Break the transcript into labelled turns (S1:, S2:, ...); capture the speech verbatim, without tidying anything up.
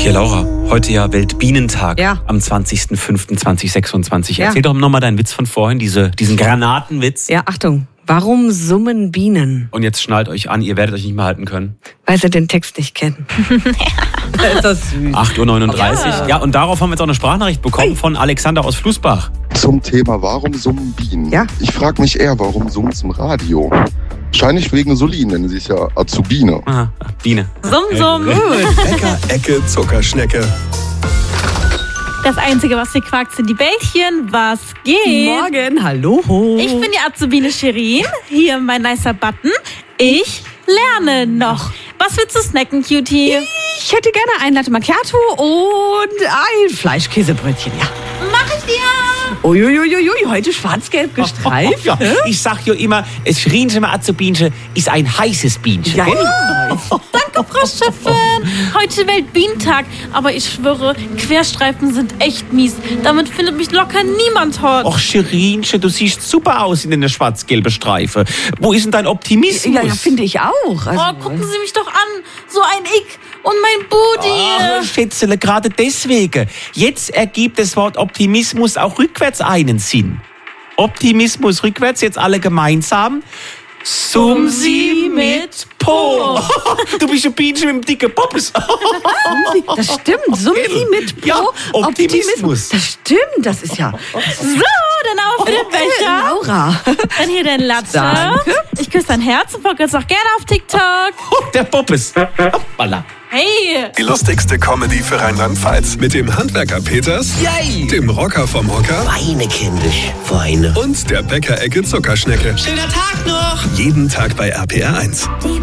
S1: Hier, Laura, heute ja Weltbienentag
S2: Ja.
S1: am zwanzigster fünfter zweitausendsechsundzwanzig.
S2: Ja.
S1: Erzähl doch nochmal deinen Witz von vorhin, diese, diesen Granatenwitz.
S2: Ja, Achtung. Warum summen Bienen?
S1: Und jetzt schnallt euch an, ihr werdet euch nicht mehr halten können.
S2: Weil sie den Text nicht kennen. Das ist das süß.
S1: acht Uhr neununddreißig. Ja. ja, und darauf haben wir jetzt auch eine Sprachnachricht bekommen
S2: Hey.
S1: von Alexander aus Flussbach.
S3: Zum Thema, warum summen Bienen?
S2: Ja.
S3: Ich frage mich eher, warum summen es im Radio? Wahrscheinlich wegen Solin, denn sie ist ja Azubine.
S1: Aha, Biene.
S4: Summ, summ.
S5: Bäcker, Ecke, Zuckerschnecke.
S4: Das Einzige, was hier quakt, sind die Bällchen. Was geht?
S2: Morgen, hallo.
S4: Ich bin die Azubine Shirin. Hier mein nicer Button. Ich lerne noch. Was willst du snacken, Cutie?
S2: Ich hätte gerne ein Latte Macchiato und ein Fleischkäsebrötchen, ja.
S4: Mach ich dir.
S2: Uiuiuiui, heute schwarz-gelb gestreift.
S6: Ja, ich sag ja immer, das Schrienchen Azubienchen ist ein heißes Bienchen.
S2: Ja,
S6: gell?
S4: Danke, Frau Chefin. Heute Weltbienentag. Aber ich schwöre, Querstreifen sind echt mies. Damit findet mich locker niemand hot.
S6: Och, Scherinchen, du siehst super aus in einer schwarz-gelben Streife. Wo ist denn dein Optimismus?
S2: Ja, ja, finde ich auch. Also,
S4: Oh, gucken Sie mich doch an. So ein Ick und mein Booty.
S6: Ach, Schätzele, gerade deswegen. Jetzt ergibt das Wort Optimismus auch rückwärts einen Sinn. Optimismus rückwärts, jetzt alle gemeinsam. Summ sie mit Po. Du bist ein Bienchen mit dem dicken Poppes.
S2: das stimmt. Sumsi mit
S6: Ja,
S2: Pro.
S6: Optimismus.
S2: Das stimmt, das ist ja. Das
S4: So, dann auf den Becher.
S2: Laura.
S4: Dann hier dein Latte.
S2: Danke.
S4: Ich küsse dein Herz und folge jetzt auch gerne auf TikTok.
S6: Der Poppes. Hoppala.
S4: Hey.
S5: Die lustigste Comedy für Rheinland-Pfalz. Mit dem Handwerker Peters,
S7: Yay!
S5: dem Rocker vom Hocker
S7: Feine kindisch, feine.
S5: und der Bäcker-Ecke Zuckerschnecke.
S7: Schöner Tag noch!
S5: Jeden Tag bei R P R eins.
S8: Die